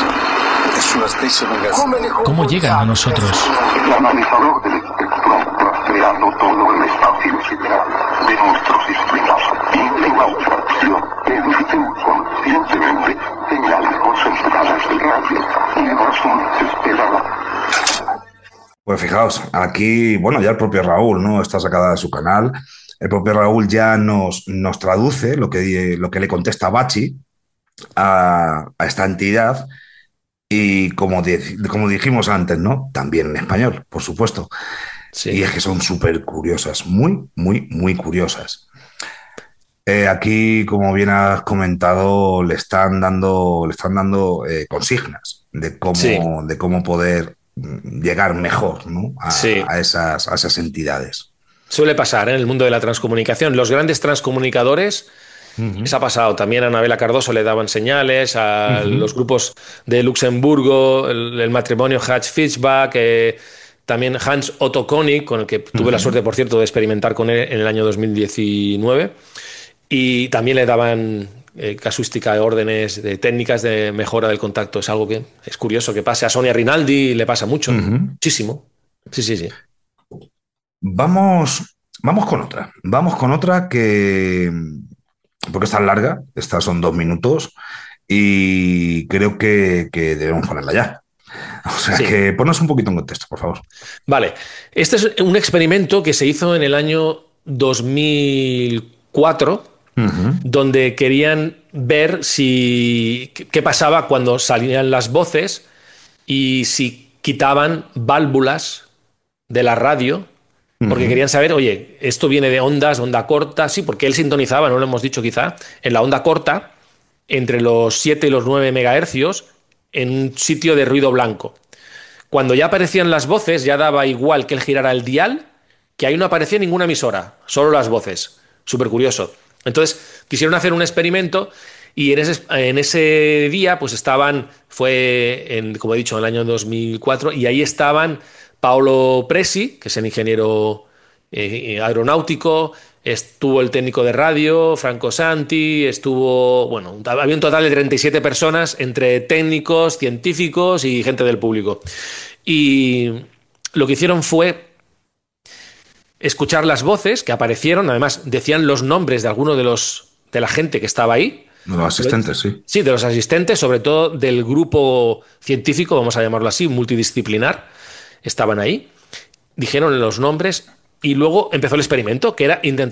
¿Cómo llegan a nosotros? El analizador del espectro, rastreando todo el espacio sideral de nuestros sistemas, y en la abstracción emiten conscientemente señales concentradas de radio y razón esperada. Pues fijaos, aquí, bueno, ya el propio Raúl, ¿no? Está sacada de su canal. El propio Raúl ya nos traduce lo que le contesta Bachi a esta entidad y como dijimos antes, ¿no? También en español, por supuesto. Y sí. es que son súper curiosas, muy, muy, muy curiosas. Aquí, como bien has comentado, le están dando consignas Sí, de cómo poder llegar mejor, ¿no? sí. A a esas entidades. Suele pasar en el mundo de la transcomunicación. Los grandes transcomunicadores, les Ujú, ha pasado. También a Anabela Cardoso le daban señales, a ujú, los grupos de Luxemburgo, el matrimonio Hatch-Fitchbach, también Hans Otto Konig, con el que tuve la ujú. suerte, por cierto, de experimentar con él en el año 2019. Y también le daban casuística, órdenes de técnicas de mejora del contacto. Es algo que es curioso que pase. A Sonia Rinaldi le pasa mucho, Ujú. muchísimo. Sí, sí, sí. Vamos con otra. Vamos con otra porque esta es larga, estas son 2 minutos y creo que debemos ponerla ya. O sea Sí. que ponnos un poquito en contexto, por favor. Vale. Este es un experimento que se hizo en el año 2004, Ujú, donde querían ver si qué pasaba cuando salían las voces y si quitaban válvulas de la radio, porque ujú, querían saber, oye, esto viene de ondas, onda corta, sí, porque él sintonizaba, no lo hemos dicho quizá, en la onda corta, entre los 7 y los 9 megahercios, en un sitio de ruido blanco. Cuando ya aparecían las voces, ya daba igual que él girara el dial, que ahí no aparecía ninguna emisora, solo las voces. Súper curioso. Entonces, quisieron hacer un experimento y en ese día, pues estaban, como he dicho, en el año 2004, y ahí estaban Paolo Presi, que es el ingeniero aeronáutico, estuvo el técnico de radio, Franco Santi, bueno, había un total de 37 personas entre técnicos, científicos y gente del público. Y lo que hicieron fue escuchar las voces que aparecieron, además decían los nombres de algunos de la gente que estaba ahí. Los asistentes, sí. Sí, de los asistentes, sobre todo del grupo científico, vamos a llamarlo así, multidisciplinar, estaban ahí, dijeron los nombres y luego empezó el experimento, que era intentar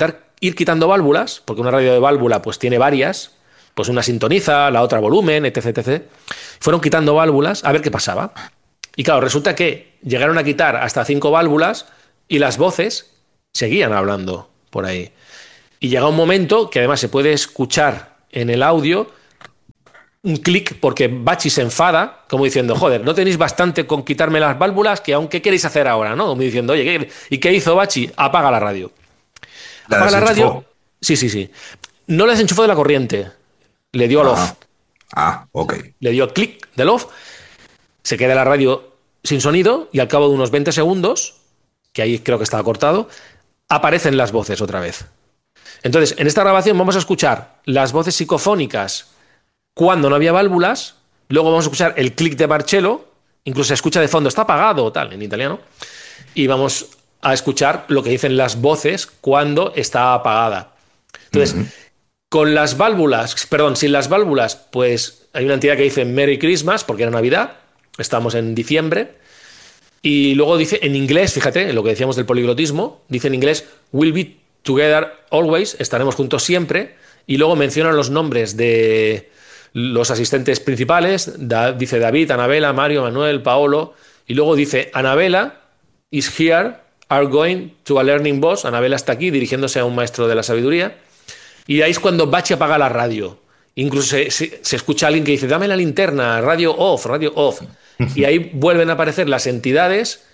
ir quitando válvulas, porque una radio de válvula pues tiene varias, pues una sintoniza, la otra volumen, etc, etc. Fueron quitando válvulas a ver qué pasaba. Y claro, resulta que llegaron a quitar hasta 5 válvulas y las voces seguían hablando por ahí. Y llega un momento que además se puede escuchar en el audio un clic porque Bachi se enfada, como diciendo, joder, no tenéis bastante con quitarme las válvulas, que aún qué queréis hacer ahora, ¿no? Como diciendo, oye, ¿y qué hizo Bachi? Apaga la radio. Apaga la radio. Sí, sí, sí. No le desenchufó de la corriente. Le dio al off. Ok. Le dio clic del off. Se queda la radio sin sonido y al cabo de unos 20 segundos, que ahí creo que estaba cortado, aparecen las voces otra vez. Entonces, en esta grabación vamos a escuchar las voces psicofónicas cuando no había válvulas, luego vamos a escuchar el clic de Marcello, incluso se escucha de fondo, está apagado o tal, en italiano, y vamos a escuchar lo que dicen las voces cuando está apagada. Entonces, con las válvulas, perdón, sin las válvulas, pues hay una entidad que dice Merry Christmas, porque era Navidad, estamos en diciembre, y luego dice en inglés, fíjate, lo que decíamos del poliglotismo, dice en inglés, we'll be together always, estaremos juntos siempre, y luego menciona los nombres de los asistentes principales, dice David, Anabela, Mario, Manuel, Paolo, y luego dice Anabela is here, are going to a learning boss, Anabela está aquí dirigiéndose a un maestro de la sabiduría, y ahí es cuando Bachi apaga la radio. Incluso se escucha a alguien que dice, dame la linterna, radio off, y ahí vuelven a aparecer las entidades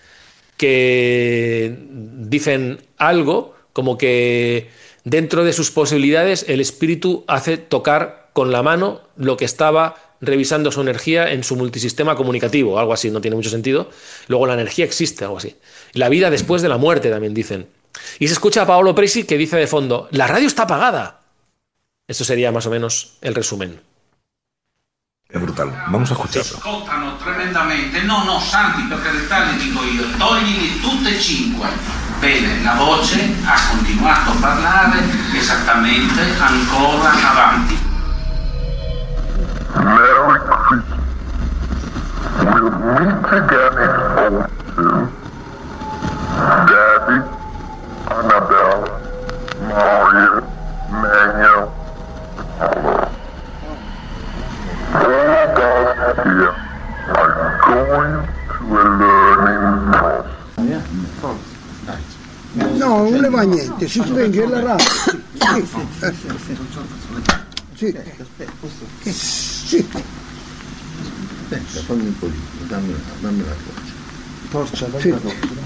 que dicen algo como que dentro de sus posibilidades el espíritu hace tocar con la mano lo que estaba revisando su energía en su multisistema comunicativo, algo así, no tiene mucho sentido. Luego la energía existe, algo así. La vida después de la muerte también dicen. Y se escucha a Paolo Presi que dice de fondo, la radio está apagada. Esto sería más o menos el resumen. Es brutal, vamos a escucharlo. Scottano tremendamente, no, Santi, per carità, le dico io, toglili tutte e 5. Bene, la voce ha continuato a parlare esattamente ancora avanti. Merry Christmas. We'll meet again in autumn. Daddy, Annabelle, Mario, Manuel, Paolo. All of us here are going to a learning process. No, non ne va niente, si spegne la radio. Sì. Sì. Aspetta, fammi un pochino, dammi la torcia. Torcia, sì.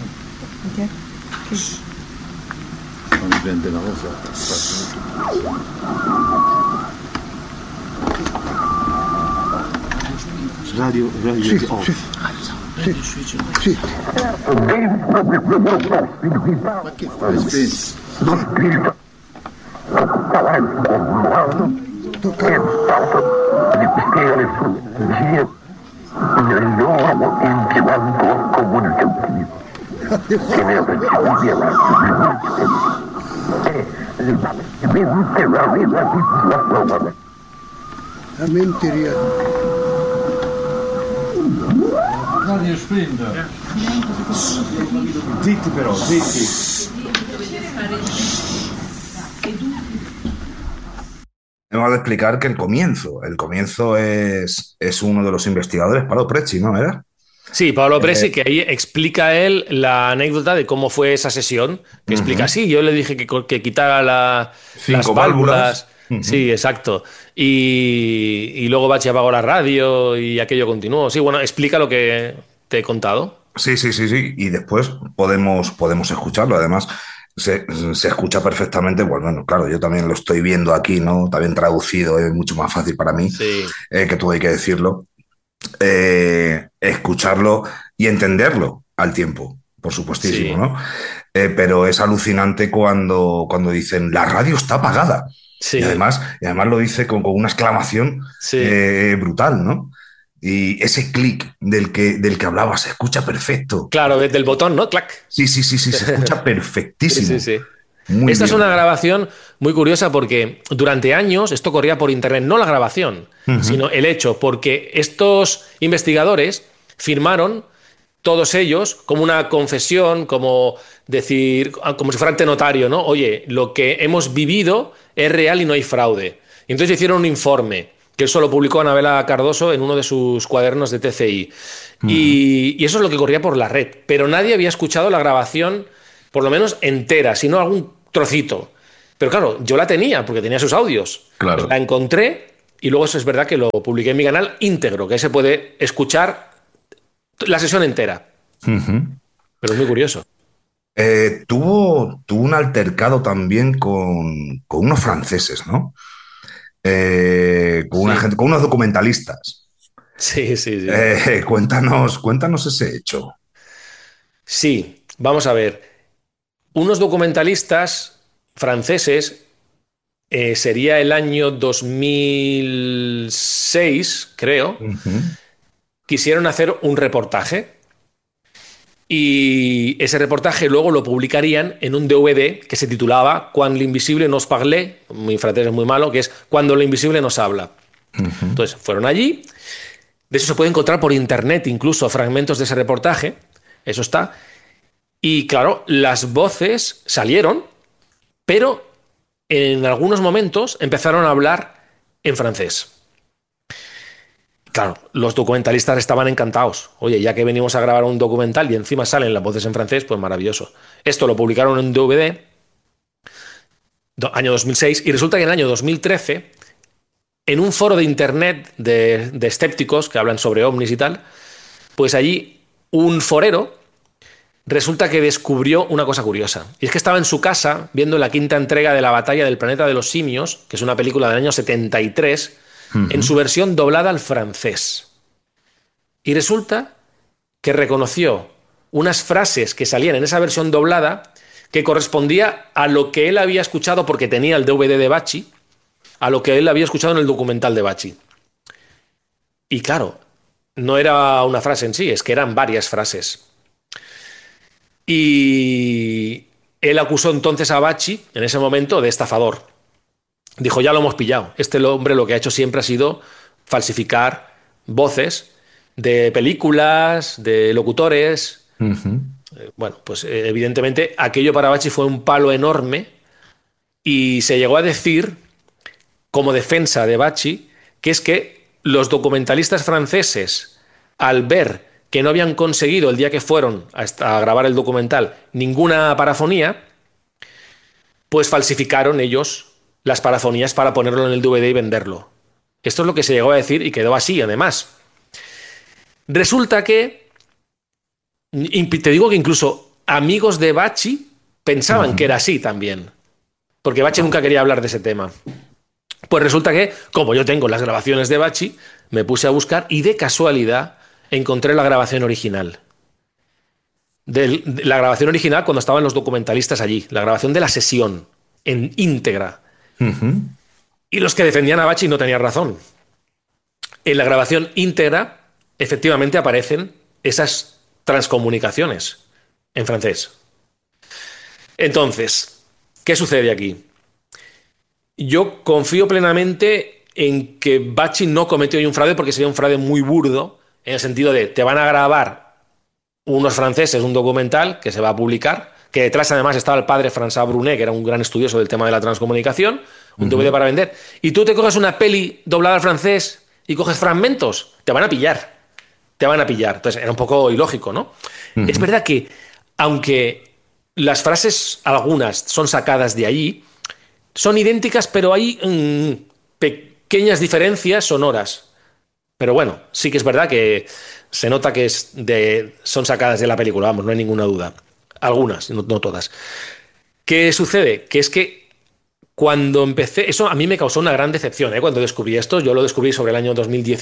Fammi prendere una cosa. Radio sì, off. Sì. Sì. Ma che fai? Spenti. A menteria. Radio Sprinter. Zitti però, zitti. Tengo que explicar que el comienzo es uno de los investigadores, Paolo Presi, ¿no era? Sí, Paolo Presi, que ahí explica él la anécdota de cómo fue esa sesión, que explica, sí, yo le dije que quitara las válvulas. Sí, exacto. Y luego Bachi apagó la radio y aquello continuó. Sí, bueno, explica lo que te he contado. Sí. Y después podemos escucharlo. Además, se escucha perfectamente. Bueno, claro, yo también lo estoy viendo aquí, ¿no? También traducido, es mucho más fácil para mí, que tú hay que decirlo. Escucharlo y entenderlo al tiempo, por supuestísimo, ¿no? Pero es alucinante cuando dicen, la radio está apagada. Sí. Y además lo dice con una exclamación brutal, ¿no? Y ese clic del que hablaba se escucha perfecto. Claro, desde el botón, ¿no? ¡Clac! Sí, se escucha perfectísimo. Sí. Esta es una grabación muy curiosa porque durante años esto corría por internet, no la grabación, sino el hecho, porque estos investigadores firmaron todos ellos como una confesión, como decir, como si fuera ante notario, ¿no? Oye, lo que hemos vivido es real y no hay fraude. Y entonces hicieron un informe, que eso lo publicó Anabela Cardoso en uno de sus cuadernos de TCI. Y eso es lo que corría por la red. Pero nadie había escuchado la grabación, por lo menos entera, sino algún trocito. Pero claro, yo la tenía, porque tenía sus audios. Claro. La encontré y luego eso es verdad que lo publiqué en mi canal íntegro, que ahí se puede escuchar la sesión entera. Pero es muy curioso. Tuvo un altercado también con unos franceses, ¿no? Con una gente, con unos documentalistas. Sí, sí, sí. Cuéntanos ese hecho. Sí, vamos a ver. Unos documentalistas franceses, sería el año 2006, creo, quisieron hacer un reportaje. Y ese reportaje luego lo publicarían en un DVD que se titulaba Quand l'invisible nos parle, mi francés es muy malo, que es Cuando lo invisible nos habla. Entonces fueron allí, de eso se puede encontrar por internet incluso fragmentos de ese reportaje, eso está, y claro, las voces salieron, pero en algunos momentos empezaron a hablar en francés. Claro, los documentalistas estaban encantados. Oye, ya que venimos a grabar un documental y encima salen las voces en francés, pues maravilloso. Esto lo publicaron en DVD, año 2006, y resulta que en el año 2013, en un foro de internet de escépticos que hablan sobre ovnis y tal, pues allí un forero resulta que descubrió una cosa curiosa. Y es que estaba en su casa viendo la quinta entrega de La Batalla del Planeta de los Simios, que es una película del año 73, en su versión doblada al francés. Y resulta que reconoció unas frases que salían en esa versión doblada que correspondía a lo que él había escuchado porque tenía el DVD de Bachi, a lo que él había escuchado en el documental de Bachi. Y claro, no era una frase en sí, es que eran varias frases. Y él acusó entonces a Bachi, en ese momento, de estafador. Dijo, ya lo hemos pillado. Este hombre lo que ha hecho siempre ha sido falsificar voces de películas, de locutores. Bueno, pues evidentemente aquello para Bachi fue un palo enorme y se llegó a decir, como defensa de Bachi, que es que los documentalistas franceses, al ver que no habían conseguido el día que fueron a grabar el documental ninguna parafonía, pues falsificaron ellos las parafonías para ponerlo en el DVD y venderlo. Esto es lo que se llegó a decir y quedó así, además. Resulta que, te digo que incluso amigos de Bachi pensaban que era así también, porque Bachi nunca quería hablar de ese tema. Pues resulta que, como yo tengo las grabaciones de Bachi, me puse a buscar y de casualidad encontré la grabación original. La grabación original cuando estaban los documentalistas allí, la grabación de la sesión, en íntegra. Y los que defendían a Bachi no tenían razón. En la grabación íntegra, efectivamente aparecen esas transcomunicaciones en francés. Entonces, ¿qué sucede aquí? Yo confío plenamente en que Bachi no cometió un fraude porque sería un fraude muy burdo, en el sentido de te van a grabar unos franceses un documental que se va a publicar, que detrás además estaba el padre François Brunet, que era un gran estudioso del tema de la transcomunicación, un DVD para vender, y tú te coges una peli doblada al francés y coges fragmentos, te van a pillar. Te van a pillar. Entonces era un poco ilógico, ¿no? Es verdad que, aunque las frases, algunas, son sacadas de allí, son idénticas, pero hay pequeñas diferencias sonoras. Pero bueno, sí que es verdad que se nota que son sacadas de la película, vamos, no hay ninguna duda. Algunas, no todas. ¿Qué sucede? Que es que cuando empecé, eso a mí me causó una gran decepción, ¿eh? Cuando descubrí esto, yo lo descubrí sobre el año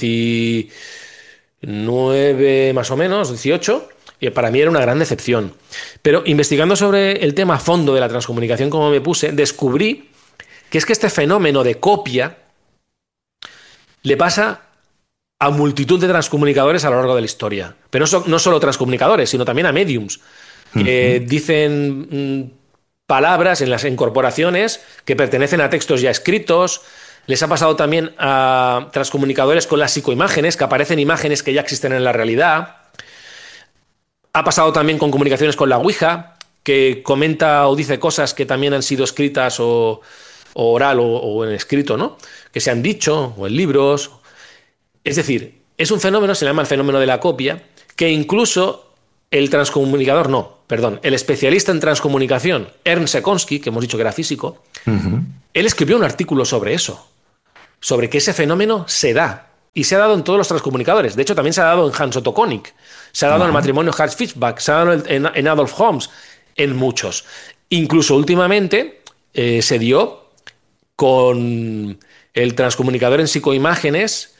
2019 más o menos, 18, y para mí era una gran decepción. Pero investigando sobre el tema a fondo de la transcomunicación, como me puse, descubrí que es que este fenómeno de copia le pasa a multitud de transcomunicadores a lo largo de la historia. Pero no solo transcomunicadores, sino también a mediums, que dicen palabras en las incorporaciones que pertenecen a textos ya escritos. Les ha pasado también a transcomunicadores con las psicoimágenes, que aparecen imágenes que ya existen en la realidad. Ha pasado también con comunicaciones con la Ouija, que comenta o dice cosas que también han sido escritas o oral o en escrito, ¿no? Que se han dicho, o en libros. Es decir, es un fenómeno, se llama el fenómeno de la copia, que incluso el transcomunicador, no, perdón, el especialista en transcomunicación, Ernst Sekonsky, que hemos dicho que era físico, él escribió un artículo sobre eso, sobre que ese fenómeno se da. Y se ha dado en todos los transcomunicadores. De hecho, también se ha dado en Hans Otto Konig, se ha dado en el matrimonio Hertz-Fischbach, se ha dado en Adolf Holmes, en muchos. Incluso últimamente se dio con el transcomunicador en psicoimágenes,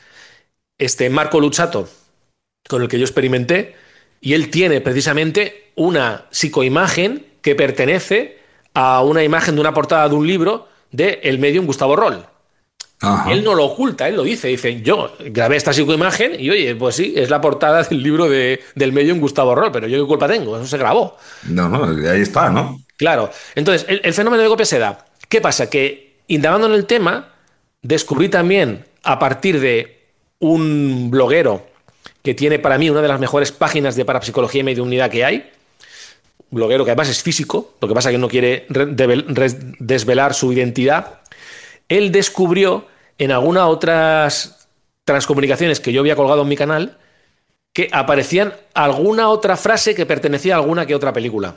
Marco Luzzatto, con el que yo experimenté, y él tiene precisamente una psicoimagen que pertenece a una imagen de una portada de un libro de el medium Gustavo Roll. Él no lo oculta, él lo dice, yo grabé esta psicoimagen y oye, pues sí, es la portada del libro del medium Gustavo Roll, pero yo qué culpa tengo, eso se grabó. No, ahí está, ¿no? Claro, entonces el fenómeno de copia se da. ¿Qué pasa? Que indagando en el tema, descubrí también a partir de un bloguero que tiene para mí una de las mejores páginas de parapsicología y mediunidad que hay, un bloguero que además es físico, lo que pasa es que no quiere desvelar su identidad. Él descubrió en algunas otras transcomunicaciones que yo había colgado en mi canal que aparecían alguna otra frase que pertenecía a alguna que otra película.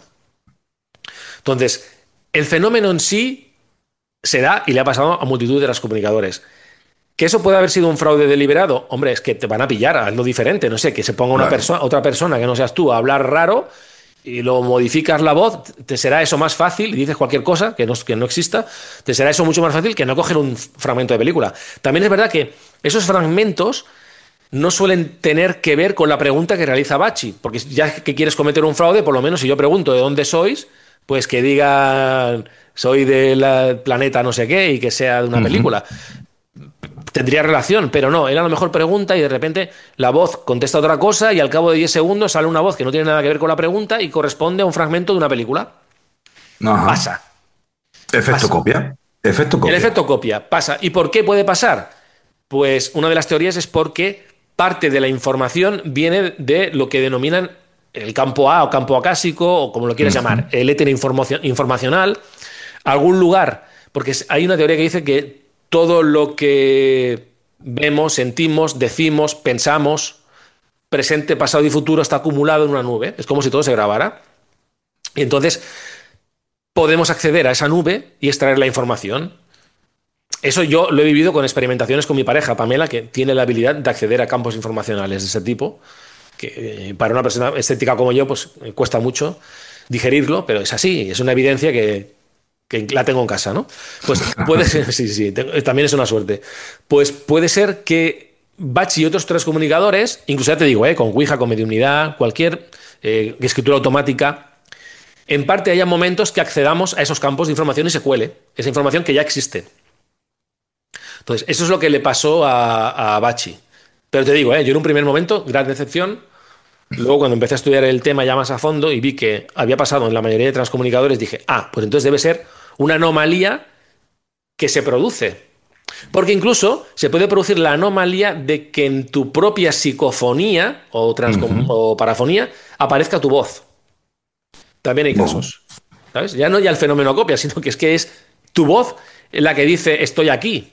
Entonces, el fenómeno en sí se da y le ha pasado a multitud de transcomunicadores. ¿Que eso puede haber sido un fraude deliberado? Hombre, es que te van a pillar, hazlo diferente. No sé, que se ponga otra persona que no seas tú a hablar raro y lo modificas la voz, te será eso más fácil, y dices cualquier cosa que no exista, te será eso mucho más fácil que no coger un fragmento de película. También es verdad que esos fragmentos no suelen tener que ver con la pregunta que realiza Bacci, porque ya que quieres cometer un fraude, por lo menos si yo pregunto de dónde sois, pues que digan soy del planeta no sé qué y que sea de una película. Tendría relación, pero no, él a lo mejor pregunta y de repente la voz contesta otra cosa y al cabo de 10 segundos sale una voz que no tiene nada que ver con la pregunta y corresponde a un fragmento de una película. Pasa. Efecto copia. Efecto copia. El efecto copia pasa. ¿Y por qué puede pasar? Pues una de las teorías es porque parte de la información viene de lo que denominan el campo A o campo acásico o como lo quieras llamar, el éter informacional, algún lugar, porque hay una teoría que dice que todo lo que vemos, sentimos, decimos, pensamos, presente, pasado y futuro está acumulado en una nube. Es como si todo se grabara. Y entonces podemos acceder a esa nube y extraer la información. Eso yo lo he vivido con experimentaciones con mi pareja, Pamela, que tiene la habilidad de acceder a campos informacionales de ese tipo, que para una persona escéptica como yo, pues cuesta mucho digerirlo, pero es así, es una evidencia que la tengo en casa, ¿no? Pues puede ser, sí, también es una suerte. Pues puede ser que Bacci y otros transcomunicadores, incluso ya te digo, con Ouija, con mediunidad, cualquier escritura automática, en parte haya momentos que accedamos a esos campos de información y se cuele esa información que ya existe. Entonces, eso es lo que le pasó a Bacci. Pero te digo, yo en un primer momento, gran decepción. Luego, cuando empecé a estudiar el tema ya más a fondo y vi que había pasado en la mayoría de transcomunicadores, dije, pues entonces debe ser una anomalía que se produce. Porque incluso se puede producir la anomalía de que en tu propia psicofonía o parafonía aparezca tu voz. También hay casos. ¿Sabes? Ya no el fenómeno copia, sino que es tu voz la que dice estoy aquí.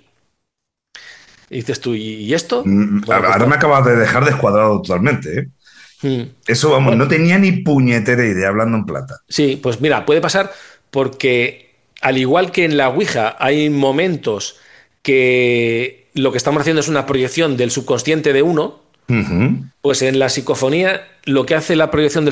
Y dices tú, ¿y esto? Ahora me acabas de dejar descuadrado totalmente, Eso, vamos, no tenía ni puñetera idea, hablando en plata. Sí, pues mira, puede pasar porque al igual que en la Ouija hay momentos que lo que estamos haciendo es una proyección del subconsciente de uno, pues en la psicofonía lo que hace la proyección del